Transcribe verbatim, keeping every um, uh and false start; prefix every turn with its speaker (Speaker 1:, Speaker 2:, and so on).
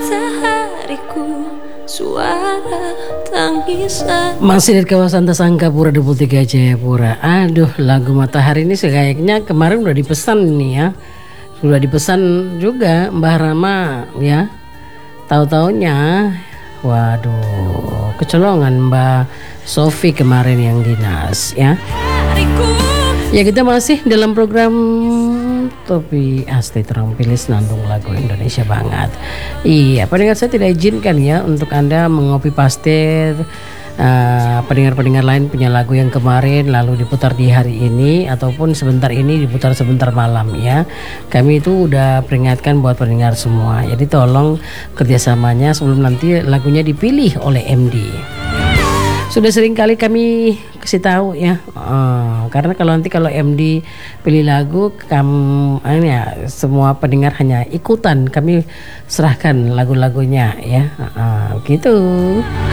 Speaker 1: matahariku, suara tangisan.
Speaker 2: Masih dari kawasan Tasangkapura dua puluh tiga Jayapura. Aduh, lagu Matahari ini kayaknya kemarin udah dipesan nih ya. Sudah dipesan juga Mbah Rama ya. Tahu-taunya waduh, kecolongan Mbak Sofi kemarin yang dinas ya. Ya, kita masih dalam program Topi Asti Terang Pilih Senandung Lagu Indonesia Banget. Iya, pendengar saya tidak izinkan ya untuk Anda mengopi paste uh, pendengar-pendengar lain punya lagu yang kemarin lalu diputar di hari ini ataupun sebentar ini diputar sebentar malam ya. Kami itu udah peringatkan buat pendengar semua. Jadi tolong kerjasamanya sebelum nanti lagunya dipilih oleh M D. Sudah sering kali kami kasih tahu ya, uh, karena kalau nanti kalau M D pilih lagu, kamu ini ya semua pendengar hanya ikutan, kami serahkan lagu-lagunya ya, uh, gitu.